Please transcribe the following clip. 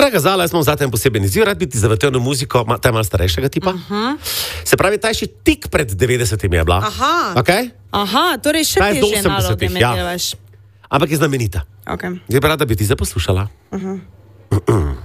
Draga Zala, jaz imam zate en poseben izziv, rad bi ti zavrtel na muziko, ta je malo starejšega tipa. Se pravi, ta je še tik pred 90-imi je bila. Okay? Aha, torej še Ta je do težje naloge 80-ih, ja. me delaš. Ampak je znamenita. Okay. Zdaj pa rada bi ti zaposlušala.